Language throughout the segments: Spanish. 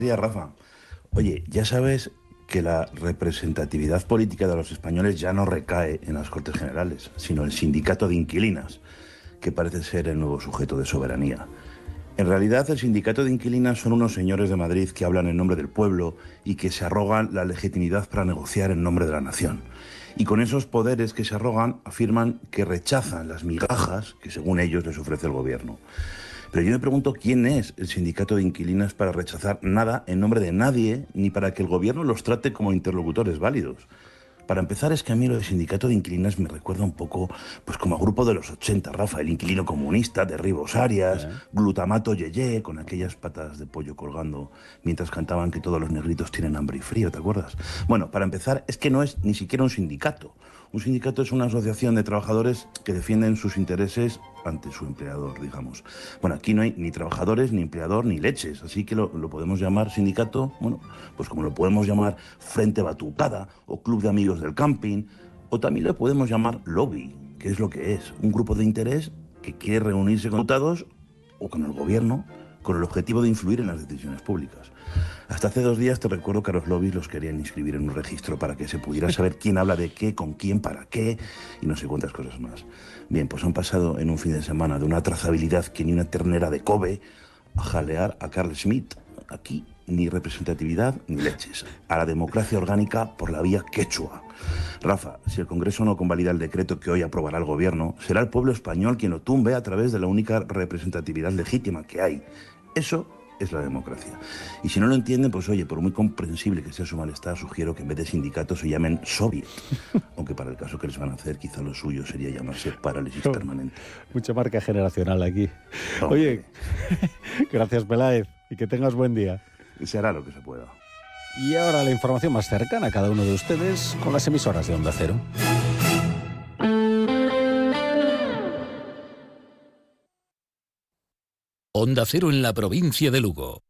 Rafa. Oye, ya sabes que la representatividad política de los españoles ya no recae en las Cortes Generales, sino el sindicato de inquilinas, que parece ser el nuevo sujeto de soberanía. En realidad, el sindicato de inquilinas son unos señores de Madrid que hablan en nombre del pueblo y que se arrogan la legitimidad para negociar en nombre de la nación. Y con esos poderes que se arrogan, afirman que rechazan las migajas que según ellos les ofrece el gobierno. Pero yo me pregunto quién es el sindicato de inquilinas para rechazar nada en nombre de nadie, ni para que el gobierno los trate como interlocutores válidos. Para empezar, es que a mí lo del sindicato de inquilinas me recuerda un poco pues como a grupo de los 80, Rafa, el inquilino comunista, Derribos Arias, Glutamato Yeye, con aquellas patas de pollo colgando mientras cantaban que todos los negritos tienen hambre y frío, ¿te acuerdas? Bueno, para empezar, es que no es ni siquiera un sindicato. Un sindicato es una asociación de trabajadores que defienden sus intereses ante su empleador, digamos. Bueno, aquí no hay ni trabajadores, ni empleador, ni leches, así que lo podemos llamar sindicato, bueno, pues como lo podemos llamar Frente Batucada o Club de Amigos del Camping, o también lo podemos llamar lobby, que es lo que es, un grupo de interés que quiere reunirse con diputados o con el gobierno con el objetivo de influir en las decisiones públicas. Hasta hace 2 días te recuerdo que a los lobbies los querían inscribir en un registro para que se pudiera saber quién habla de qué, con quién, para qué y no sé cuántas cosas más. Bien, pues han pasado en un fin de semana de una trazabilidad que ni una ternera de Kobe a jalear a Carl Schmitt. Aquí ni representatividad ni leches. A la democracia orgánica por la vía quechua. Rafa, si el Congreso no convalida el decreto que hoy aprobará el Gobierno, será el pueblo español quien lo tumbe a través de la única representatividad legítima que hay. Eso es la democracia. Y si no lo entienden, pues oye, por muy comprensible que sea su malestar, sugiero que en vez de sindicatos se llamen soviet. Aunque para el caso que les van a hacer, quizá lo suyo sería llamarse parálisis permanente. Mucha marca generacional aquí. Oye, gracias Peláez y que tengas buen día. Se hará lo que se pueda. Y ahora la información más cercana a cada uno de ustedes con las emisoras de Onda Cero. Onda Cero en la provincia de Lugo.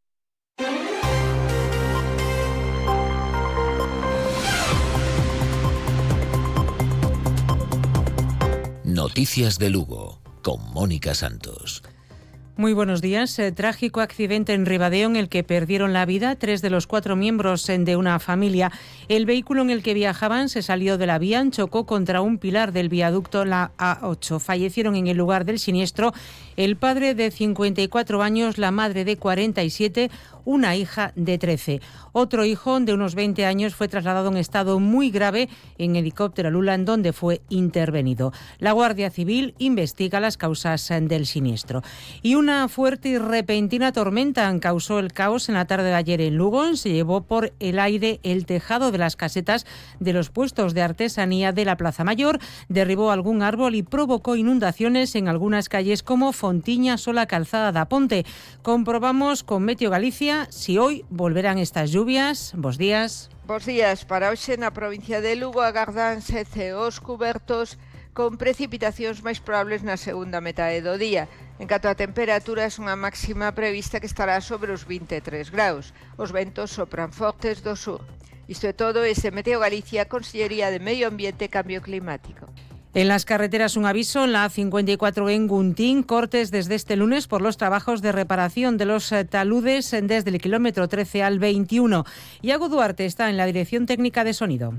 Noticias de Lugo con Mónica Santos. Muy buenos días. Trágico accidente en Ribadeo en el que perdieron la vida 3 de los 4 miembros de una familia. El vehículo en el que viajaban se salió de la vía, chocó contra un pilar del viaducto la A8. Fallecieron en el lugar del siniestro el padre de 54 años, la madre de 47, una hija de 13. Otro hijo de unos 20 años fue trasladado en estado muy grave en helicóptero a Lulan, donde fue intervenido. La Guardia Civil investiga las causas del siniestro. Y una fuerte y repentina tormenta causó el caos en la tarde de ayer en Lugo. Se llevó por el aire el tejado de las casetas de los puestos de artesanía de la Plaza Mayor, derribó algún árbol y provocó inundaciones en algunas calles como Fontiña, Sola, Calzada da Ponte. Comprobamos con Meteo Galicia si hoy volverán estas lluvias. Bos días. Bos días. Para hoxe na provincia de Lugo agardanse ceos cubertos con precipitacións máis probables na segunda metade do día. En canto a temperaturas, unha máxima prevista que estará sobre os 23 graus. Os ventos sopran fortes do sur. Isto é todo, ese Meteo Galicia, Consellería de Medio Ambiente e Cambio Climático. En las carreteras un aviso, en la A54 en Guntín, cortes desde este lunes por los trabajos de reparación de los taludes desde el kilómetro 13 al 21. Iago Duarte está en la dirección técnica de sonido.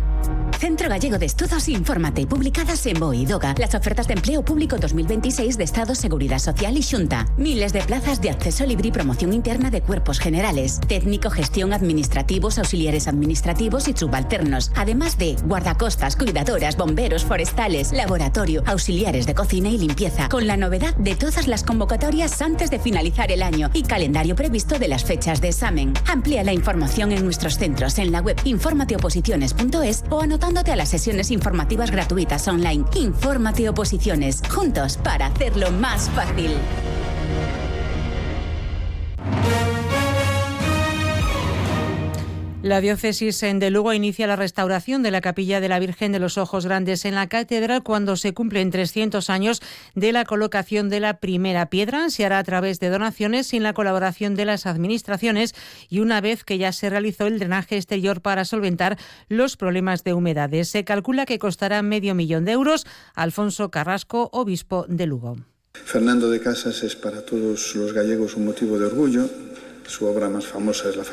Centro Gallego de Estudos Infórmate, publicadas en BOE y DOGA. Las ofertas de empleo público 2026 de Estado, Seguridad Social y Xunta. Miles de plazas de acceso libre y promoción interna de cuerpos generales. Técnico, gestión, administrativos, auxiliares administrativos y subalternos. Además de guardacostas, cuidadoras, bomberos, forestales, laboratorio, auxiliares de cocina y limpieza. Con la novedad de todas las convocatorias antes de finalizar el año y calendario previsto de las fechas de examen. Amplía la información en nuestros centros en la web informateoposiciones.es o anotándote a las sesiones informativas gratuitas online. Infórmate Oposiciones, juntos para hacerlo más fácil. La diócesis de Lugo inicia la restauración de la capilla de la Virgen de los Ojos Grandes en la catedral cuando se cumplen 300 años de la colocación de la primera piedra. Se hará a través de donaciones sin la colaboración de las administraciones y una vez que ya se realizó el drenaje exterior para solventar los problemas de humedades. Se calcula que costará €500.000. Alfonso Carrasco, obispo de Lugo. Fernando de Casas es para todos los gallegos un motivo de orgullo. Su obra más famosa es la